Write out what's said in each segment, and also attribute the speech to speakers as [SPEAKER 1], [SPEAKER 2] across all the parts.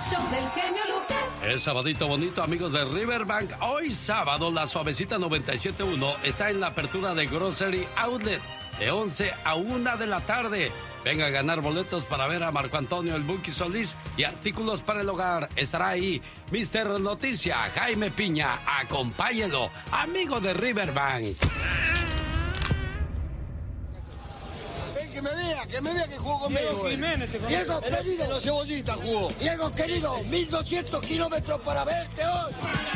[SPEAKER 1] show del genio Lucas.
[SPEAKER 2] Es sabadito bonito, amigos de Riverbank. Hoy sábado, la Suavecita 97.1 está en la apertura de Grocery Outlet de 11 a 1 de la tarde. Venga a ganar boletos para ver a Marco Antonio el Buki Solís y artículos para el hogar. Estará ahí Mr. Noticia, Jaime Piña. Acompáñelo, amigo de Riverbank.
[SPEAKER 3] Que me vea que jugó conmigo.
[SPEAKER 4] Diego, querido.
[SPEAKER 3] En la Cebollita jugó.
[SPEAKER 4] Diego, querido, 1200 kilómetros para verte hoy.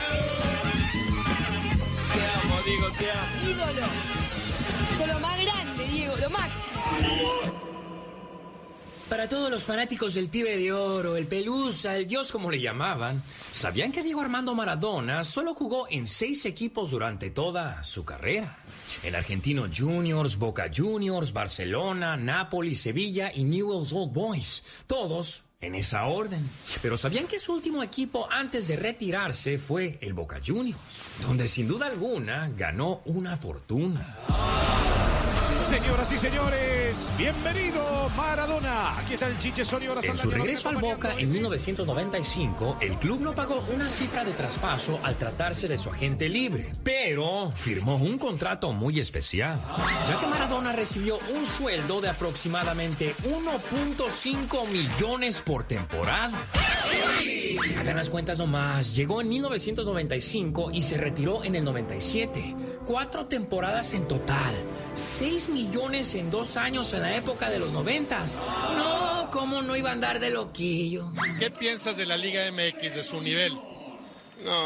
[SPEAKER 5] Te amo, Diego, te amo.
[SPEAKER 1] Ídolo. Sos lo más grande, Diego, lo máximo.
[SPEAKER 6] Para todos los fanáticos del Pibe de Oro, el Pelusa, el Dios como le llamaban, ¿sabían que Diego Armando Maradona solo jugó en 6 equipos durante toda su carrera? En Argentinos Juniors, Boca Juniors, Barcelona, Napoli, Sevilla y Newell's Old Boys. Todos en esa orden. Pero ¿sabían que su último equipo antes de retirarse fue el Boca Juniors? Donde sin duda alguna ganó una fortuna.
[SPEAKER 7] Señoras y señores, bienvenido Maradona. Aquí está el Chiche Sorio.
[SPEAKER 6] En su regreso al Boca en 1995, el club no pagó una cifra de traspaso al tratarse de su agente libre, pero firmó un contrato muy especial, ya que Maradona recibió un sueldo de aproximadamente 1.5 millones por temporada. Hagan las cuentas nomás. Llegó en 1995 y se retiró en el 97. 4 temporadas en total. 6 millones en 2 años en la época de los 90s. No, ¿cómo no iba a andar de loquillo?
[SPEAKER 8] ¿Qué piensas de la Liga MX, de su nivel?